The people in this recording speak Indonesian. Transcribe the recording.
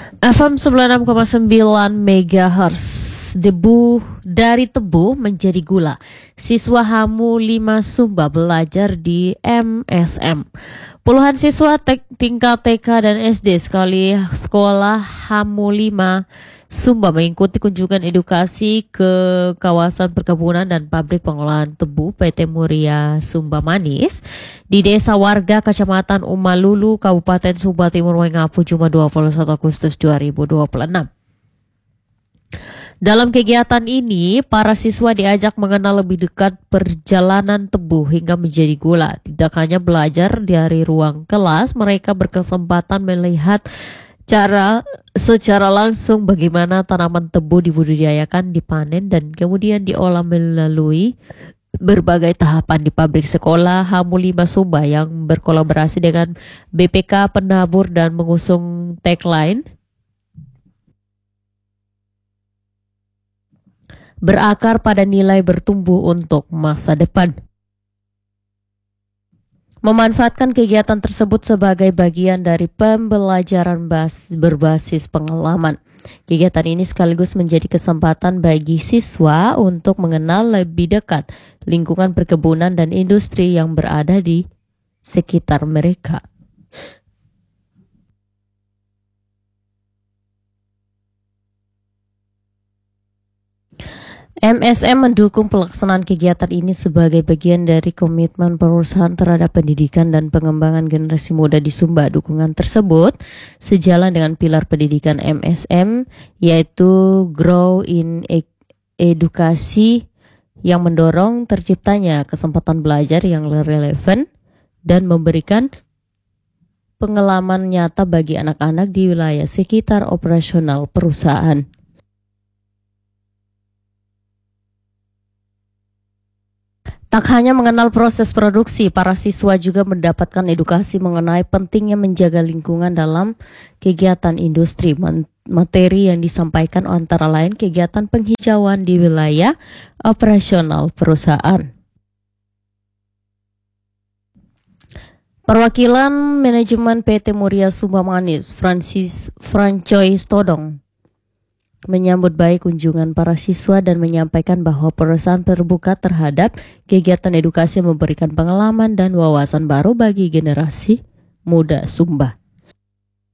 FM 96,9 MHz. Debu dari tebu menjadi gula. Siswa Hamu 5 Sumba belajar di MSM. Puluhan siswa tingkat TK dan SD sekali sekolah Hamu 5 Sumba mengikuti kunjungan edukasi ke kawasan perkebunan dan pabrik pengolahan tebu PT Muria Sumba Manis di Desa Warga Kecamatan Umalulu, Kabupaten Sumba Timur, Wengapu, Jumat 21 Agustus 2026. Dalam kegiatan ini, para siswa diajak mengenal lebih dekat perjalanan tebu hingga menjadi gula. Tidak hanya belajar dari ruang kelas, mereka berkesempatan melihat secara langsung bagaimana tanaman tebu dibudidayakan, dipanen, dan kemudian diolah melalui berbagai tahapan di pabrik sekolah Hamu 5 Sumba yang berkolaborasi dengan BPK Pendabur dan mengusung tagline berakar pada nilai bertumbuh untuk masa depan. Memanfaatkan kegiatan tersebut sebagai bagian dari pembelajaran berbasis pengalaman. Kegiatan ini sekaligus menjadi kesempatan bagi siswa untuk mengenal lebih dekat lingkungan perkebunan dan industri yang berada di sekitar mereka. MSM mendukung pelaksanaan kegiatan ini sebagai bagian dari komitmen perusahaan terhadap pendidikan dan pengembangan generasi muda di Sumba. Dukungan tersebut sejalan dengan pilar pendidikan MSM, yaitu Grow in Edukasi, yang mendorong terciptanya kesempatan belajar yang relevan dan memberikan pengalaman nyata bagi anak-anak di wilayah sekitar operasional perusahaan. Tak hanya mengenal proses produksi, para siswa juga mendapatkan edukasi mengenai pentingnya menjaga lingkungan dalam kegiatan industri. Materi yang disampaikan antara lain kegiatan penghijauan di wilayah operasional perusahaan. Perwakilan manajemen PT Muria Sumba Manis, Francois Todong, menyambut baik kunjungan para siswa dan menyampaikan bahwa perusahaan terbuka terhadap kegiatan edukasi yang memberikan pengalaman dan wawasan baru bagi generasi muda Sumba.